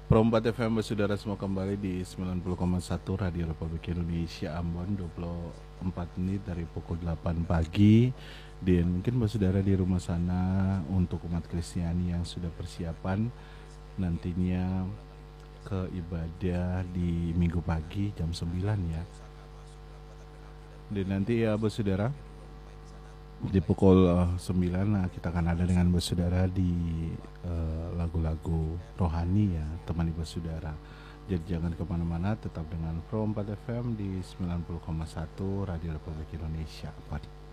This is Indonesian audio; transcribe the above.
Pro 4 FM saudara semua kembali di 90,1 Radio Republik Indonesia Ambon 24 menit dari pukul 8 pagi. Dan mungkin saudara di rumah sana untuk umat Kristiani yang sudah persiapan nantinya ke ibadah di minggu pagi jam 9 ya. Dan nanti ya saudara di pukul 9 kita akan ada dengan saudara di lagu-lagu rohani ya, temani saudara. Jadi jangan kemana-mana, tetap dengan Pro 4 FM di 90,1 Radio Republik Indonesia.